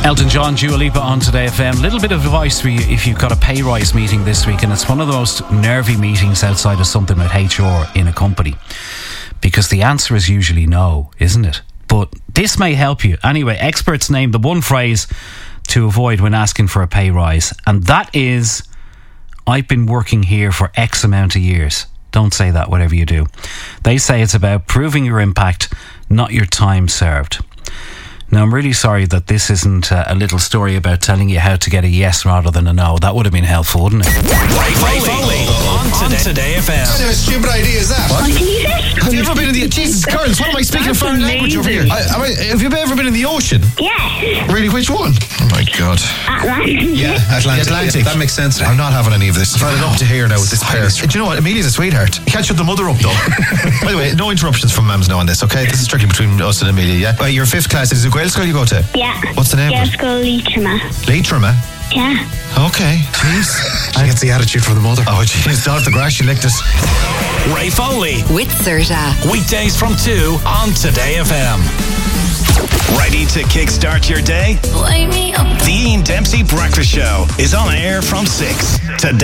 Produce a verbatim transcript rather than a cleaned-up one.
Elton John, Dua Lipa on Today F M. Little bit of advice for you if you've got a pay rise meeting this week, and it's one of the most nervy meetings outside of something with H R in a company, because the answer is usually no, isn't it? But this may help you. Anyway, experts name the one phrase to avoid when asking for a pay rise, and that is, I've been working here for X amount of years. Don't say that, whatever you do. They say it's about proving your impact, not your time served. Now, I'm really sorry that this isn't uh, a little story about telling you how to get a yes rather than a no. That would have been helpful, wouldn't it? Ray Foley on Today, Today F M. What kind of a stupid idea is that? What? Have you ever been in the... Jesus, girls, what am I speaking a foreign language over here? I, am I, have you ever been in the ocean? Yes. Really, which one? Oh my God. Atlantic. Yeah, Atlantic. Atlantic. Yeah, that makes sense. I'm not having any of this. I've had it up to here now with this pair. Do you know what? Amelia's a sweetheart. You can't shut the mother up, though. By the way, no interruptions from Mams now on this, okay? This is strictly between us and Amelia, yeah? Right, you're fifth class. Is it Gael school you go to? Yeah. What's the name of it? Gael Leitrim. Leitrim, eh? Yeah. Okay. Jeez. She gets the attitude from the mother. Oh, jeez. Down at the grass, she licked us. Ray Foley. With Serta. Weekdays from two on Today F M. Ready to kickstart your day? Wake me up. The Ian Dempsey Breakfast Show is on air from six today.